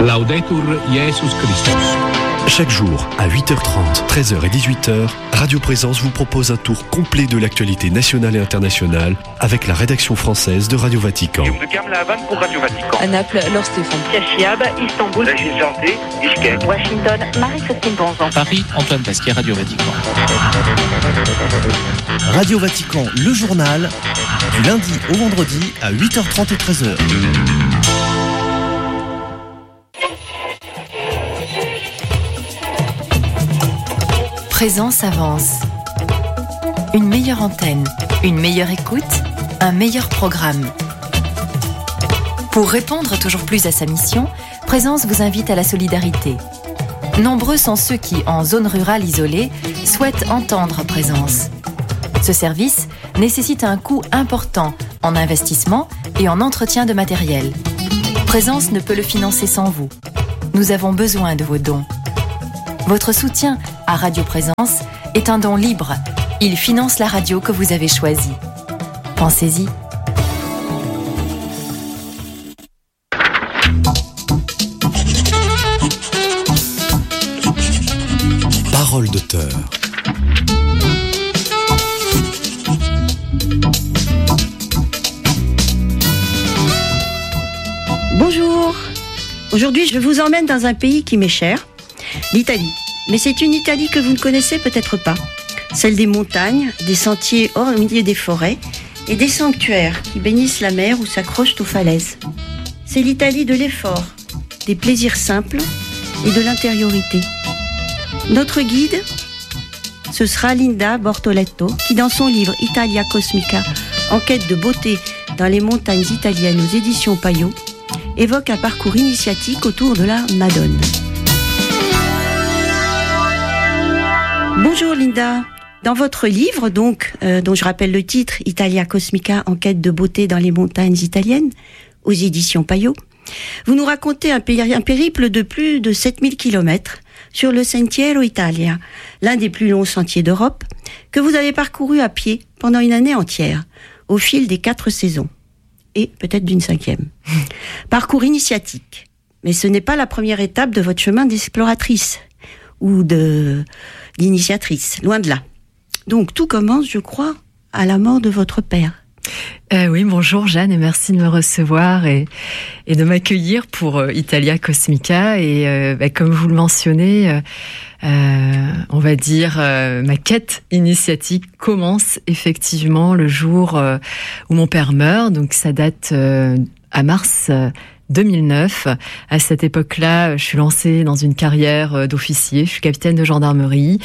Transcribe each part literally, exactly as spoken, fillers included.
Laudetur Jesus Christus. Chaque jour, à huit heures trente, treize heures et dixhuit heures, Radio Présence vous propose un tour complet de l'actualité nationale et internationale avec la rédaction française de Radio Vatican. Pour Radio Vatican. À Naples, Laure Stéphane. Cachiab, Istanbul. Régis Janté, Bishkek. Washington, Marie-Christine Bonzan. Paris, Antoine Pasquier, Radio Vatican. Radio Vatican, le journal, du lundi au vendredi à huit heures trente et treize heures. Présence avance. Une meilleure antenne, une meilleure écoute, un meilleur programme. Pour répondre toujours plus à sa mission, Présence vous invite à la solidarité. Nombreux sont ceux qui, en zone rurale isolée, souhaitent entendre Présence. Ce service nécessite un coût important en investissement et en entretien de matériel. Présence ne peut le financer sans vous. Nous avons besoin de vos dons. Votre soutien à Radio Présence est un don libre. Il finance la radio que vous avez choisie. Pensez-y. Parole d'auteur. Bonjour. Aujourd'hui, je vous emmène dans un pays qui m'est cher, l'Italie. Mais c'est une Italie que vous ne connaissez peut-être pas. Celle des montagnes, des sentiers hors au milieu des forêts et des sanctuaires qui bénissent la mer ou s'accrochent aux falaises. C'est l'Italie de l'effort, des plaisirs simples et de l'intériorité. Notre guide, ce sera Linda Bortoletto qui, dans son livre Italia Cosmica, en quête de beauté dans les montagnes italiennes aux éditions Payot, évoque un parcours initiatique autour de la Madone. Bonjour Linda. Dans votre livre, donc, euh, dont je rappelle le titre, Italia Cosmica, en quête de beauté dans les montagnes italiennes, aux éditions Payot, vous nous racontez un, péri- un périple de plus de sept mille kilomètres sur le Sentiero Italia, l'un des plus longs sentiers d'Europe, que vous avez parcouru à pied pendant une année entière, au fil des quatre saisons, et peut-être d'une cinquième. Parcours initiatique, mais ce n'est pas la première étape de votre chemin d'exploratrice, ou de d'initiatrice, loin de là. Donc tout commence, je crois, à la mort de votre père. Euh, oui, bonjour Jeanne et merci de me recevoir et, et de m'accueillir pour euh, Italia Cosmica. Et euh, bah, comme vous le mentionnez, euh, euh, on va dire euh, ma quête initiatique commence effectivement le jour euh, où mon père meurt. Donc ça date euh, à mars euh, deux mille neuf. À cette époque-là, je suis lancée dans une carrière d'officier. Je suis capitaine de gendarmerie.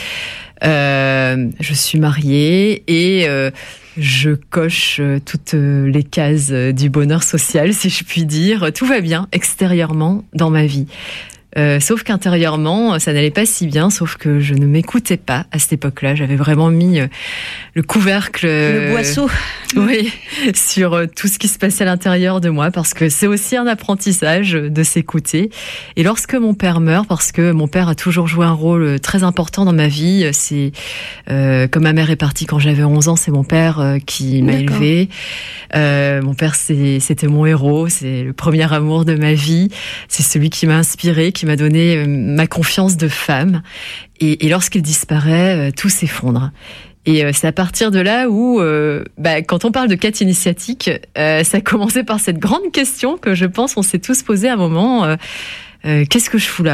Euh, je suis mariée et euh, je coche toutes les cases du bonheur social, si je puis dire. Tout va bien extérieurement dans ma vie. Euh, sauf qu'intérieurement, ça n'allait pas si bien, sauf que je ne m'écoutais pas à cette époque-là. J'avais vraiment mis euh, le couvercle... Le euh, boisseau. Oui, sur euh, tout ce qui se passait à l'intérieur de moi, parce que c'est aussi un apprentissage de s'écouter. Et lorsque mon père meurt, parce que mon père a toujours joué un rôle très important dans ma vie, c'est euh, comme ma mère est partie quand j'avais onze ans, c'est mon père euh, qui m'a D'accord. élevée. Euh, mon père, c'est, c'était mon héros, c'est le premier amour de ma vie, c'est celui qui m'a inspirée, qui m'a donné euh, ma confiance de femme. Et, et lorsqu'il disparaît, euh, tout s'effondre. Et euh, c'est à partir de là où, euh, bah, quand on parle de quête initiatique, euh, ça a commencé par cette grande question que je pense on s'est tous posé à un moment. Euh, euh, qu'est-ce que je fous là ?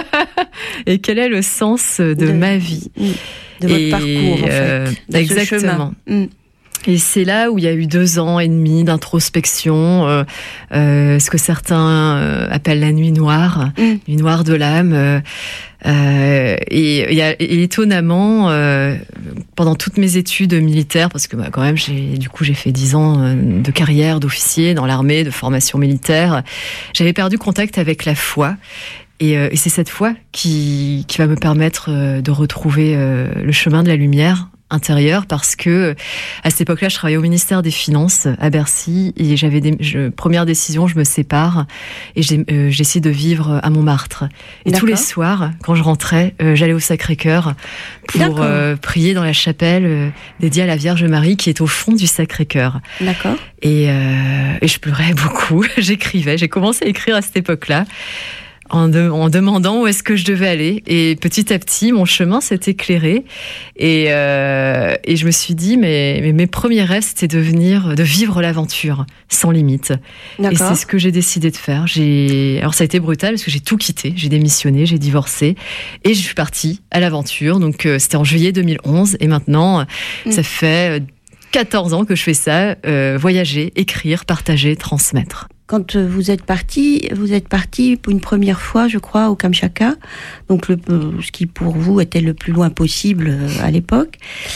Et quel est le sens de, de ma vie ? De votre et, parcours, en fait. Euh, de exactement. Ce chemin. Mm. Et c'est là où il y a eu deux ans et demi d'introspection, euh, euh, ce que certains euh, appellent la nuit noire, mm. nuit noire de l'âme. Euh, euh, et, et, et étonnamment, euh, pendant toutes mes études militaires, parce que bah, quand même, j'ai, du coup, j'ai fait dix ans de carrière d'officier dans l'armée, de formation militaire, j'avais perdu contact avec la foi. Et, euh, et c'est cette foi qui, qui va me permettre euh, de retrouver euh, le chemin de la lumière intérieure, parce que à cette époque-là, je travaillais au ministère des Finances à Bercy et j'avais des je, première décision, je me sépare et j'ai euh, j'essaie de vivre à Montmartre. Et D'accord. tous les soirs, quand je rentrais, euh, j'allais au Sacré-Cœur pour euh, prier dans la chapelle euh, dédiée à la Vierge Marie qui est au fond du Sacré-Cœur. D'accord. Et, euh, et je pleurais beaucoup. J'écrivais. J'ai commencé à écrire à cette époque-là. en, de, en demandant où est-ce que je devais aller. Et petit à petit, mon chemin s'est éclairé. Et, euh, et je me suis dit, mais, mais mes premiers rêves, c'était de venir, de vivre l'aventure sans limite. D'accord. Et c'est ce que j'ai décidé de faire. J'ai... Alors ça a été brutal parce que j'ai tout quitté. J'ai démissionné, j'ai divorcé et je suis partie à l'aventure. Donc euh, c'était en juillet deux mille onze et maintenant, mmh. ça fait quatorze ans que je fais ça, euh, voyager, écrire, partager, transmettre. Quand vous êtes parti, vous êtes parti pour une première fois, je crois, au Kamchatka, donc le, ce qui pour vous était le plus loin possible à l'époque.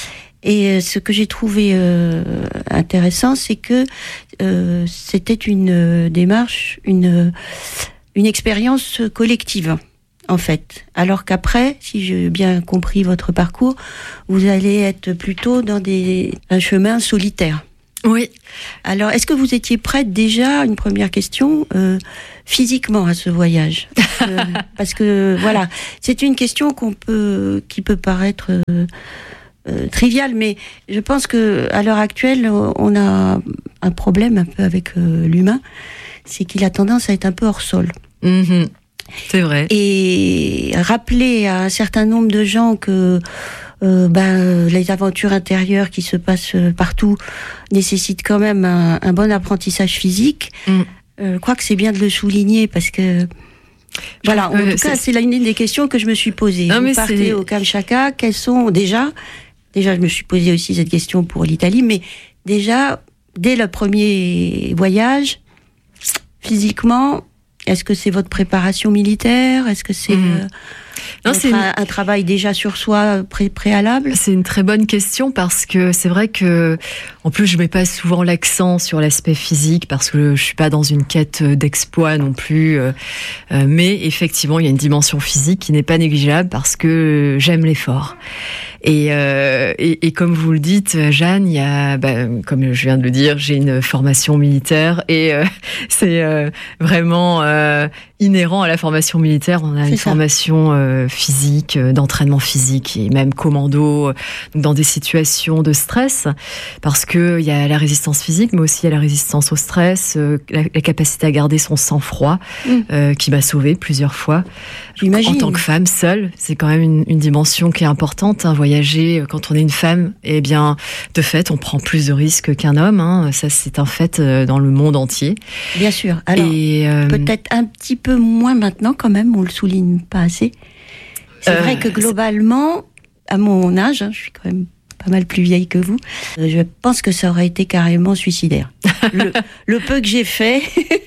Et ce que j'ai trouvé euh, intéressant, c'est que euh, c'était une démarche, une une expérience collective, en fait. Alors qu'après, si j'ai bien compris votre parcours, vous allez être plutôt dans des un chemin solitaire. Oui. Alors, est-ce que vous étiez prête déjà, une première question, euh, physiquement à ce voyage ? euh, Parce que, voilà, c'est une question qu'on peut, qui peut paraître euh, euh, triviale, mais je pense que à l'heure actuelle, on a un problème un peu avec euh, l'humain, c'est qu'il a tendance à être un peu hors sol. Mmh, c'est vrai. Et rappeler à un certain nombre de gens que Euh, ben, les aventures intérieures qui se passent partout nécessitent quand même un, un bon apprentissage physique. Mm. Euh, je crois que c'est bien de le souligner parce que voilà, en euh, tout cas, c'est l'une des questions que je me suis posée. Non, Vous partez c'est... au Kamchatka, quels sont déjà, déjà, je me suis posé aussi cette question pour l'Italie, mais déjà, dès le premier voyage, physiquement, est-ce que c'est votre préparation militaire ? Est-ce que c'est mm. euh, Non, c'est une... un travail déjà sur soi pré- préalable ? C'est une très bonne question parce que c'est vrai que, en plus, je mets pas souvent l'accent sur l'aspect physique parce que je suis pas dans une quête d'exploit non plus. Euh, mais effectivement, il y a une dimension physique qui n'est pas négligeable parce que j'aime l'effort. Et, euh, et, et comme vous le dites, Jeanne, il y a, bah, comme je viens de le dire, j'ai une formation militaire et euh, c'est euh, vraiment euh, inhérent à la formation militaire. On a c'est une ça. formation euh, physique, d'entraînement physique et même commando, donc dans des situations de stress, parce que il y a la résistance physique, mais aussi il y a la résistance au stress, euh, la, la capacité à garder son sang-froid, mmh. euh, qui m'a sauvée plusieurs fois. J'imagine. En tant que femme seule, c'est quand même une, une dimension qui est importante. Hein, voyager quand on est une femme, eh bien, de fait, on prend plus de risques qu'un homme. Hein, ça, c'est un fait dans le monde entier. Bien sûr. Alors, et, euh, peut-être un petit peu moins maintenant, quand même. On le souligne pas assez. C'est euh, vrai que globalement, à mon âge, hein, je suis quand même pas mal plus vieille que vous, euh, je pense que ça aurait été carrément suicidaire. le, le peu que j'ai fait.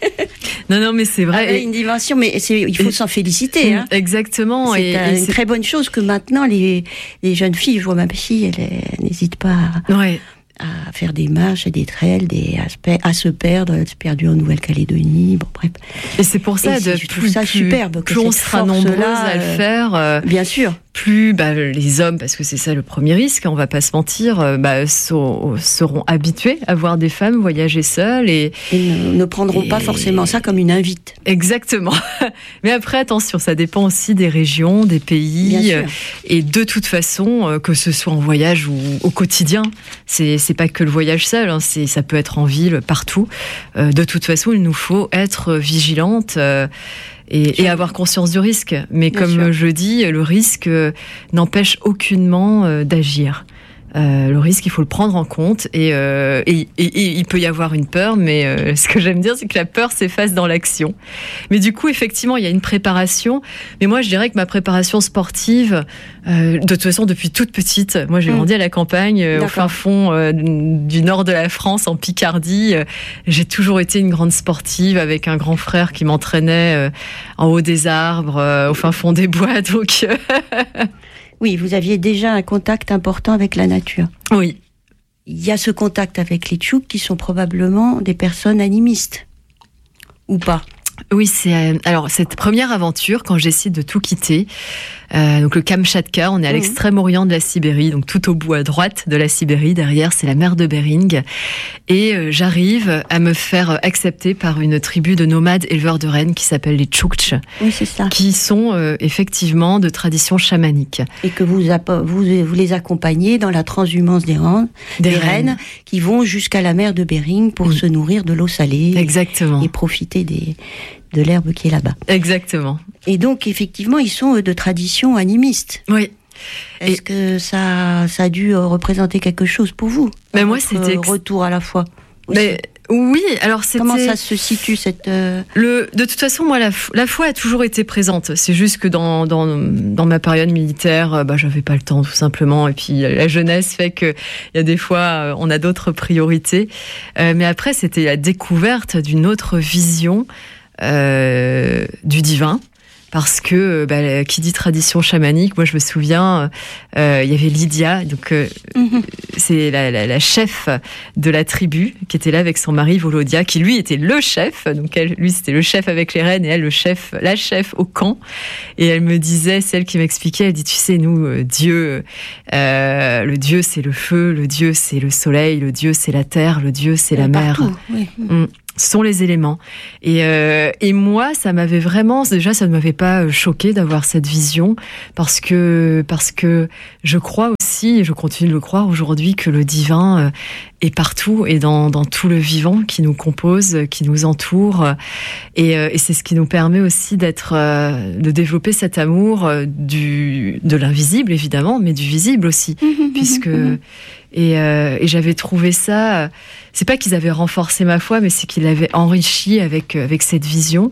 Non, non, mais c'est vrai. Avec une dimension, mais c'est, il faut et, s'en féliciter. Hein. Exactement. C'est et, un, et une c'est... très bonne chose que maintenant les, les jeunes filles, je vois ma fille, elle, elle n'hésite pas à, ouais. à faire des marches, des trails, des, à, à se perdre, à se perdre en Nouvelle-Calédonie. Bon, bref. Et c'est pour ça, de, je trouve ça plus, superbe. Plus on sera nombreuses à le faire. Euh, bien sûr. Plus bah, les hommes, parce que c'est ça le premier risque, on va pas se mentir, bah, so, seront habitués à voir des femmes voyager seules et, et ne, ne prendront et... pas forcément ça comme une invite. Exactement. Mais après, attention, ça dépend aussi des régions, des pays, euh, et de toute façon, euh, que ce soit en voyage ou au quotidien, c'est c'est pas que le voyage seul, hein, c'est ça peut être en ville, partout. Euh, de toute façon, il nous faut être vigilante. Euh, Et, et avoir conscience du risque. Mais Bien comme sûr. je dis, le risque n'empêche aucunement euh, d'agir. Euh, le risque, il faut le prendre en compte et, euh, et, et, et il peut y avoir une peur, mais euh, ce que j'aime dire, c'est que la peur s'efface dans l'action. Mais du coup, effectivement, il y a une préparation. Mais moi, je dirais que ma préparation sportive, euh, de toute façon, depuis toute petite, moi, j'ai mmh. grandi à la campagne, euh, au fin fond euh, du nord de la France, en Picardie. Euh, j'ai toujours été une grande sportive avec un grand frère qui m'entraînait euh, en haut des arbres, euh, au fin fond des bois. Donc... Oui, vous aviez déjà un contact important avec la nature. Oui. Il y a ce contact avec les Tchouks qui sont probablement des personnes animistes. Ou pas ? Oui, c'est euh, alors cette première aventure quand je décide de tout quitter. Euh, donc le Kamchatka, on est à mmh. l'extrême-orient de la Sibérie, donc tout au bout à droite de la Sibérie. Derrière, c'est la mer de Bering. Et euh, j'arrive à me faire accepter par une tribu de nomades éleveurs de rennes qui s'appelle les Tchouktches. Oui, c'est ça. Qui sont euh, effectivement de tradition chamanique. Et que vous, vous, vous les accompagnez dans la transhumance des rennes, des, des rennes. rennes qui vont jusqu'à la mer de Bering pour mmh. se nourrir de l'eau salée. Exactement. Et profiter des de l'herbe qui est là-bas. Exactement. Et donc, effectivement, ils sont de tradition animiste. Oui. Est-ce Et... que ça, ça a dû représenter quelque chose pour vous? Mais moi, c'était... Ex... retour à la foi aussi. Mais... Oui, alors c'était... Comment ça se situe cette... Euh... Le, de toute façon, moi, la, la foi a toujours été présente. C'est juste que dans, dans, dans ma période militaire, bah, j'avais pas le temps, tout simplement. Et puis, la jeunesse fait qu'il y a des fois, on a d'autres priorités. Euh, mais après, c'était la découverte d'une autre vision euh, du divin. Parce que, bah, qui dit tradition chamanique, moi je me souviens, euh, il y avait Lydia, donc euh, mm-hmm. c'est la, la, la chef de la tribu, qui était là avec son mari Volodia, qui lui était le chef, donc elle, lui c'était le chef avec les reines, et elle le chef, la chef au camp. Et elle me disait, c'est elle qui m'expliquait, elle dit, tu sais, nous, euh, Dieu, euh, le Dieu c'est le feu, le Dieu c'est le soleil, le Dieu c'est la terre, le Dieu c'est la mer. Partout, oui. Mm. Ce sont les éléments. Et, euh, et moi, ça m'avait vraiment... Déjà, ça ne m'avait pas choqué d'avoir cette vision, parce que, parce que je crois aussi, et je continue de le croire aujourd'hui, que le divin est partout et dans, dans tout le vivant qui nous compose, qui nous entoure. Et, et c'est ce qui nous permet aussi d'être, de développer cet amour du, de l'invisible, évidemment, mais du visible aussi. puisque... Et, euh, et j'avais trouvé ça... C'est pas qu'ils avaient renforcé ma foi, mais c'est qu'ils l'avaient enrichi avec, avec cette vision.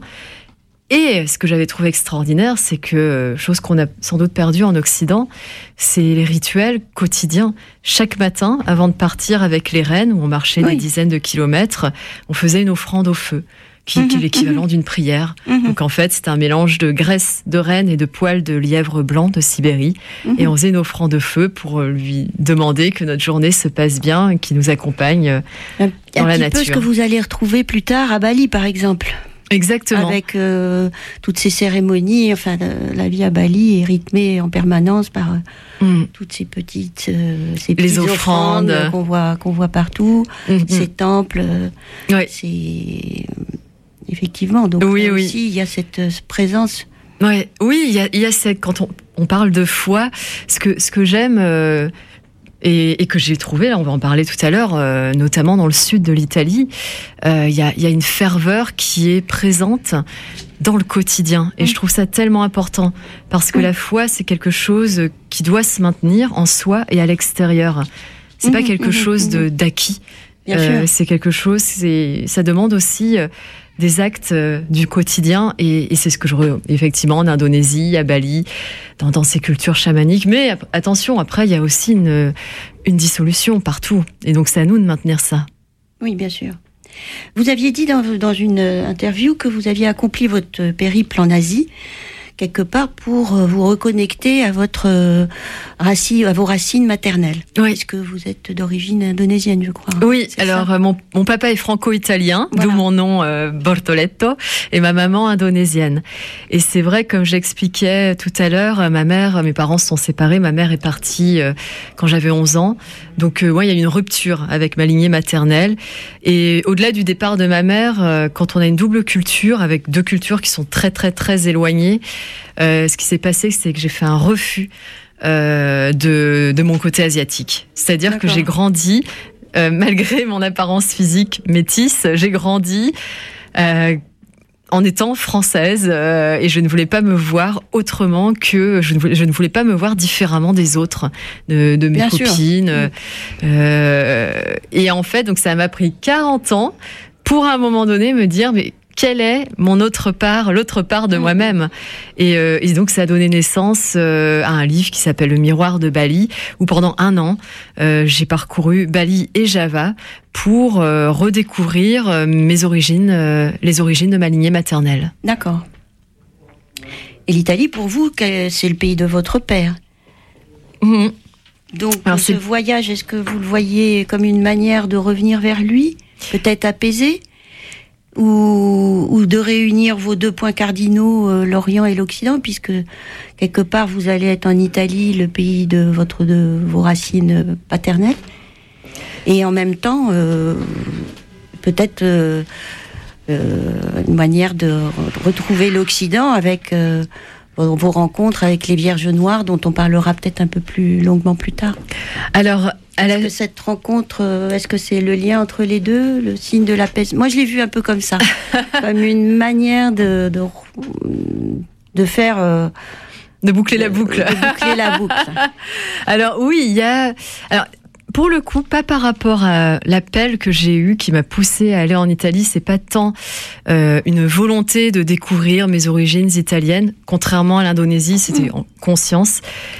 Et ce que j'avais trouvé extraordinaire, c'est que, chose qu'on a sans doute perdue en Occident, c'est les rituels quotidiens. Chaque matin, avant de partir avec les reines, où on marchait oui. des dizaines de kilomètres, on faisait une offrande au feu, qui, mmh, qui est l'équivalent mmh. d'une prière. Mmh. Donc en fait, c'est un mélange de graisse de renne et de poils de lièvre blanc de Sibérie. Mmh. Et on faisait une offrande de feu pour lui demander que notre journée se passe bien et qu'il nous accompagne un, dans un la nature. Un petit peu ce que vous allez retrouver plus tard à Bali, par exemple. Exactement. Avec euh, toutes ces cérémonies, enfin, euh, la vie à Bali est rythmée en permanence par euh, mmh. toutes ces petites, euh, ces petites les offrandes, offrandes qu'on voit, qu'on voit partout, mmh. ces temples. Euh, ouais. C'est effectivement. Donc oui, là oui. aussi, il y a cette euh, présence. Ouais, oui, il y a, il y a cette, quand on, on parle de foi, ce que ce que j'aime. Euh, Et, et que j'ai trouvé, là on va en parler tout à l'heure, euh, notamment dans le sud de l'Italie, il euh, y, a, y a une ferveur qui est présente dans le quotidien. Et mmh. je trouve ça tellement important, parce que mmh. la foi, c'est quelque chose qui doit se maintenir en soi et à l'extérieur. C'est mmh, pas quelque mmh, chose de, d'acquis. Euh, c'est quelque chose, c'est, ça demande aussi... Euh, des actes euh, du quotidien, et, et c'est ce que je re... effectivement en Indonésie, à Bali, dans, dans ces cultures chamaniques. Mais attention, après il y a aussi une, une dissolution partout, et donc c'est à nous de maintenir ça. Oui, bien sûr. Vous aviez dit dans, dans une interview que vous aviez accompli votre périple en Asie, quelque part pour vous reconnecter à votre euh, racine, à vos racines maternelles. Oui. Puisque vous êtes d'origine indonésienne, je crois. Oui, alors euh, mon, mon papa est franco-italien, voilà. D'où mon nom euh, Bortoletto, et ma maman indonésienne. Et c'est vrai, comme j'expliquais tout à l'heure, ma mère, mes parents se sont séparés, ma mère est partie euh, quand j'avais onze ans. Donc euh, ouais, il y a eu une rupture avec ma lignée maternelle. Et au-delà du départ de ma mère, euh, quand on a une double culture, avec deux cultures qui sont très très très éloignées, Euh, ce qui s'est passé, c'est que j'ai fait un refus euh, de, de mon côté asiatique. C'est-à-dire D'accord. que j'ai grandi, euh, malgré mon apparence physique métisse, j'ai grandi euh, en étant française euh, et je ne voulais pas me voir autrement que... Je ne voulais, je ne voulais pas me voir différemment des autres, de, de mes Bien copines. Euh, euh, et en fait, donc ça m'a pris quarante ans pour à un moment donné me dire... mais quelle est mon autre part, l'autre part de moi-même ? Et, euh, et donc, ça a donné naissance euh, à un livre qui s'appelle Le Miroir de Bali, où pendant un an, euh, j'ai parcouru Bali et Java pour euh, redécouvrir euh, mes origines, euh, les origines de ma lignée maternelle. D'accord. Et l'Italie, pour vous, c'est le pays de votre père. Mmh. Donc, Alors, ce c'est... voyage, est-ce que vous le voyez comme une manière de revenir vers lui ? Peut-être apaisé ? Ou, ou de réunir vos deux points cardinaux, euh, l'Orient et l'Occident, puisque quelque part vous allez être en Italie, le pays de votre de vos racines paternelles, et en même temps euh, peut-être euh, euh, une manière de retrouver l'Occident avec euh, vos rencontres avec les Vierges Noires, dont on parlera peut-être un peu plus longuement plus tard. Alors, à la... est-ce que cette rencontre, est-ce que c'est le lien entre les deux, le signe de la paix? Moi, je l'ai vu un peu comme ça, comme une manière de de, de faire. Euh, de boucler de, la boucle. De boucler la boucle. Alors oui, il y a. Alors, pour le coup, pas par rapport à l'appel que j'ai eu qui m'a poussée à aller en Italie, c'est pas tant euh, une volonté de découvrir mes origines italiennes, contrairement à l'Indonésie, c'était en conscience.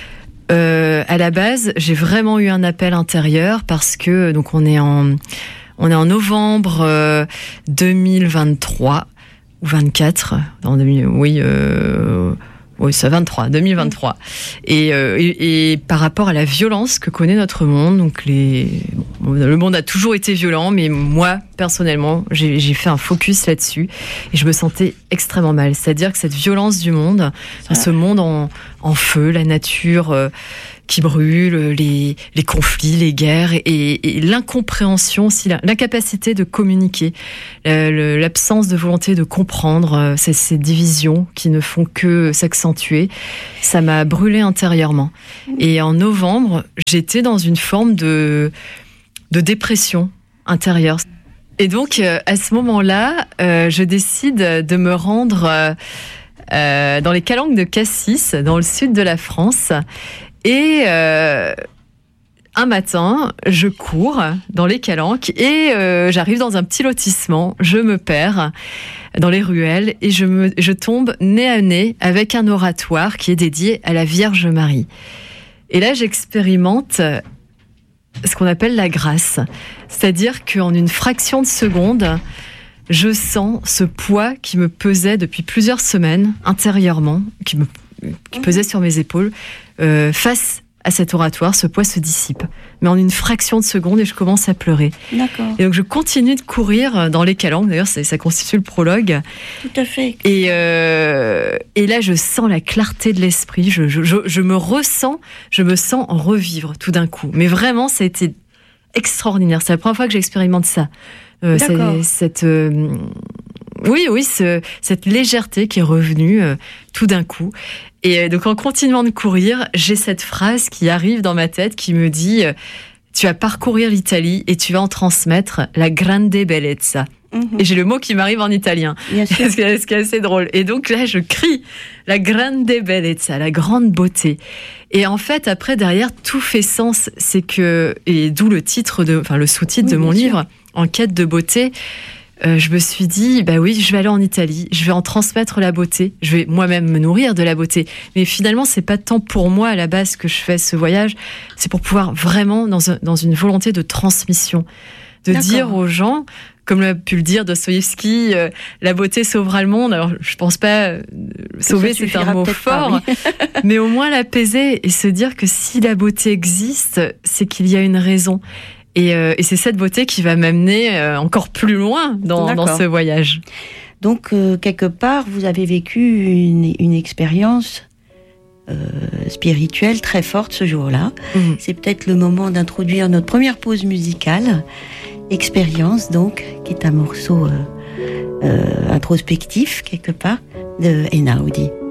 Euh, à la base, j'ai vraiment eu un appel intérieur parce que donc on est en on est en novembre euh, deux mille vingt-trois ou vingt-quatre, dans oui. Euh, Oui, c'est vingt-trois, deux mille vingt-trois. Et, euh, et, et par rapport à la violence que connaît notre monde, donc les, bon, le monde a toujours été violent, mais moi, personnellement, j'ai, j'ai fait un focus là-dessus et je me sentais extrêmement mal. C'est-à-dire que cette violence du monde, enfin, ce monde en, en feu, la nature euh, qui brûle, les, les conflits, les guerres et, et l'incompréhension aussi, l'incapacité de communiquer, euh, l'absence de volonté de comprendre euh, ces, ces divisions qui ne font que s'accentuer, ça m'a brûlé intérieurement. Et en novembre, j'étais dans une forme de, de dépression intérieure. Et donc, euh, à ce moment-là, euh, je décide de me rendre euh, euh, dans les Calanques de Cassis, dans le sud de la France. Et euh, un matin, je cours dans les Calanques et euh, j'arrive dans un petit lotissement. Je me perds dans les ruelles et je, me, je tombe nez à nez avec un oratoire qui est dédié à la Vierge Marie. Et là, j'expérimente ce qu'on appelle la grâce. C'est-à-dire qu'en une fraction de seconde, je sens ce poids qui me pesait depuis plusieurs semaines intérieurement, qui me qui pesait sur mes épaules, euh, face à cet oratoire, ce poids se dissipe. Mais en une fraction de seconde, et je commence à pleurer. D'accord. Et donc, je continue de courir dans les Calanques. D'ailleurs, ça, ça constitue le prologue. Tout à fait. Et, euh, et là, je sens la clarté de l'esprit. Je, je, je, je me ressens, je me sens revivre tout d'un coup. Mais vraiment, ça a été extraordinaire. C'est la première fois que j'expérimente ça. Euh, D'accord. C'est, cette... Euh, Oui, oui, ce, cette légèreté qui est revenue euh, tout d'un coup. Et euh, donc, en continuant de courir, j'ai cette phrase qui arrive dans ma tête qui me dit euh, « Tu vas parcourir l'Italie et tu vas en transmettre la grande bellezza ». Mm-hmm. Et j'ai le mot qui m'arrive en italien, Bien sûr. ce qui est, ce qui est assez drôle. Et donc là, je crie la grande bellezza, la grande beauté. Et en fait, après, derrière, tout fait sens. C'est que, et d'où le titre, de, enfin le sous-titre oui, de mon livre, sûr. En quête de beauté. Euh, je me suis dit, bah oui, je vais aller en Italie, je vais en transmettre la beauté, je vais moi-même me nourrir de la beauté. Mais finalement, c'est pas tant pour moi à la base que je fais ce voyage, c'est pour pouvoir vraiment, dans, un, dans une volonté de transmission, de D'accord. dire aux gens, comme l'a pu le dire Dostoïevski, euh, la beauté sauvera le monde. Alors, je pense pas, euh, sauver, c'est un mot fort, pas, oui. mais au moins l'apaiser et se dire que si la beauté existe, c'est qu'il y a une raison. Et, euh, et c'est cette beauté qui va m'amener euh, encore plus loin dans, dans ce voyage. Donc, euh, quelque part, vous avez vécu une, une expérience euh, spirituelle très forte ce jour-là. Mmh. C'est peut-être le moment d'introduire notre première pause musicale. Expérience, donc, qui est un morceau euh, euh, introspectif, quelque part, de Einaudi.